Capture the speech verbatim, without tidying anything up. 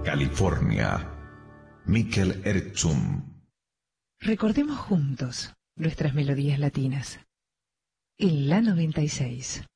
California. Mikel Ertzum. Recordemos juntos nuestras melodías latinas. En la noventa y seis.